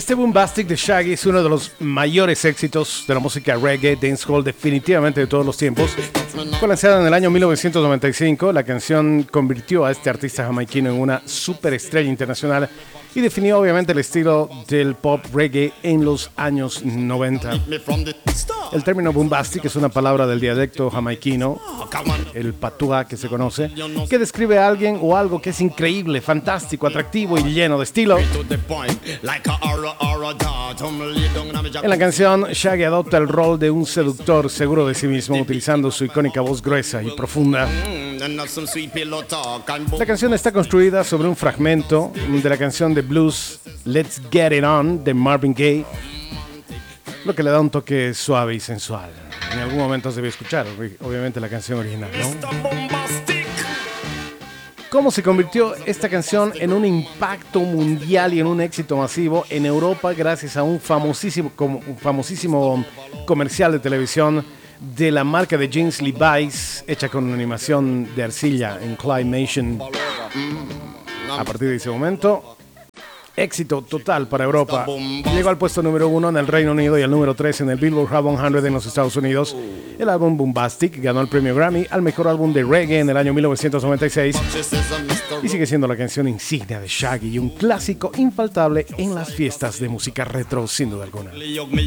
Este Boombastic de Shaggy es uno de los mayores éxitos de la música reggae, dancehall, definitivamente de todos los tiempos. Fue lanzada en el año 1995. La canción convirtió a este artista jamaiquino en una superestrella internacional y definió obviamente el estilo del pop reggae en los años 90. El término Boombastic es una palabra del dialecto jamaiquino, el patois que se conoce, que describe a alguien o algo que es increíble, fantástico, atractivo y lleno de estilo. En la canción, Shaggy adopta el rol de un seductor seguro de sí mismo, utilizando su icónica voz gruesa y profunda. La canción está construida sobre un fragmento de la canción de blues Let's Get It On de Marvin Gaye, lo que le da un toque suave y sensual. En algún momento se debe escuchar, obviamente, la canción original, ¿no? ¿Cómo se convirtió esta canción en un impacto mundial y en un éxito masivo en Europa gracias a un famosísimo comercial de televisión de la marca de jeans Levi's, hecha con una animación de arcilla en Claymation? A partir de ese momento, éxito total para Europa. Llegó al puesto número 1 en el Reino Unido y al número 3 en el Billboard Hot 100 en los Estados Unidos. El álbum Boombastic ganó el premio Grammy al mejor álbum de reggae en el año 1996 y sigue siendo la canción insignia de Shaggy y un clásico infaltable en las fiestas de música retro, sin duda alguna.